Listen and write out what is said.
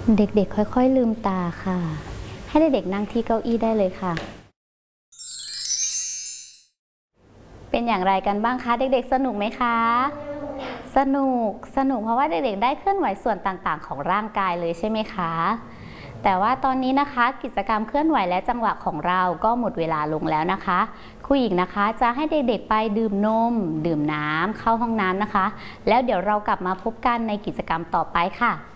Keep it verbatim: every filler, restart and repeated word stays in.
เด็กๆค่อยๆลืมตาค่ะให้เด็กๆนั่งที่เก้าอี้ได้เลยค่ะเป็นอย่างไรกันบ้างคะเด็กๆสนุกไหมคะสนุกสนุกเพราะว่าเด็กๆได้เคลื่อนไหวส่วนต่างๆของร่างกายเลยใช่ไหมคะแต่ว่าตอนนี้นะคะกิจกรรมเคลื่อนไหวและจังหวะของเราก็หมดเวลาลงแล้วนะคะครูหญิงนะคะจะให้เด็กๆไปดื่มนมดื่มน้ำเข้าห้องน้ำนะคะแล้วเดี๋ยวเรากลับมาพบกันในกิจกรรมต่อไปค่ะ